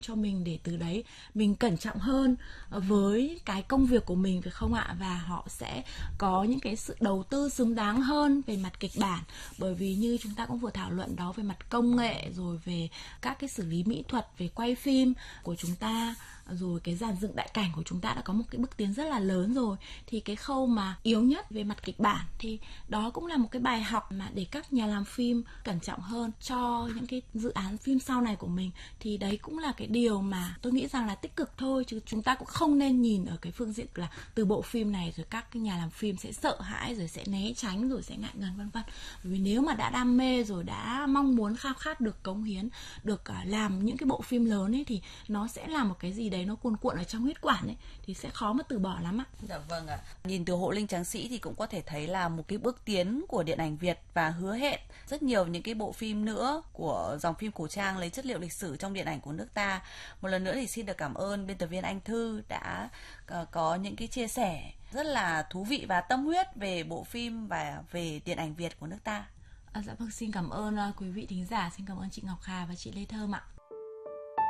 cho mình để từ đấy mình cẩn trọng hơn với cái công việc của mình, phải không ạ? Và họ sẽ có những cái sự đầu tư xứng đáng hơn về mặt kịch bản, bởi vì như chúng ta cũng vừa thảo luận đó, về mặt công nghệ, rồi về các cái xử lý mỹ thuật, về quay phim của chúng ta, rồi cái dàn dựng đại cảnh của chúng ta đã có một cái bước tiến rất là lớn rồi. Thì cái khâu mà yếu nhất về mặt kịch bản thì đó cũng là một cái bài học mà để các nhà làm phim cẩn trọng hơn cho những cái dự án phim sau này của mình. Thì đấy cũng là cái điều mà tôi nghĩ rằng là tích cực thôi, chứ chúng ta cũng không nên nhìn ở cái phương diện là từ bộ phim này rồi các cái nhà làm phim sẽ sợ hãi, rồi sẽ né tránh, rồi sẽ ngại ngần vân vân. Vì nếu mà đã đam mê rồi, đã mong muốn khao khát được cống hiến, được làm những cái bộ phim lớn ấy, thì nó sẽ là một cái gì đấy nó cuồn cuộn ở trong huyết quản ấy, thì sẽ khó mà từ bỏ lắm ạ. Dạ vâng ạ. Nhìn từ Hộ Linh Tráng Sĩ thì cũng có thể thấy là một cái bước tiến của điện ảnh Việt, và hứa hẹn rất nhiều những cái bộ phim nữa của dòng phim cổ trang lấy chất liệu lịch sử trong điện ảnh của nước ta. Một lần nữa thì xin được cảm ơn biên tập viên Anh Thư đã có những cái chia sẻ rất là thú vị và tâm huyết về bộ phim và về điện ảnh Việt của nước ta. Dạ vâng, xin cảm ơn quý vị thính giả, xin cảm ơn chị Ngọc Hà và chị Lê Thơm ạ.